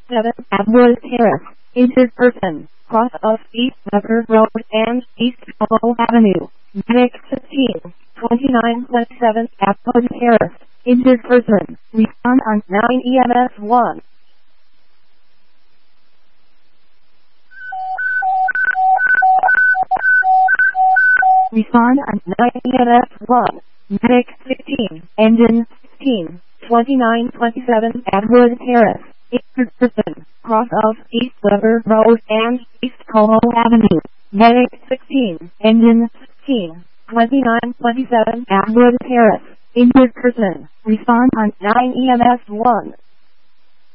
7 Atwood Terrace, injured person, cross of East River Road and East Cobble Avenue, Medic 15, 29.7 Atwood Terrace, injured person, respond on 9 EMS 1. Respond on 9 EMS 1. Medic 15, engine 16, 2927 Atwood Terrace, injured person, cross of East River Road and East Como Avenue. Medic 16, engine 16, 2927 Atwood Terrace, injured person, respond on 9 EMS 1.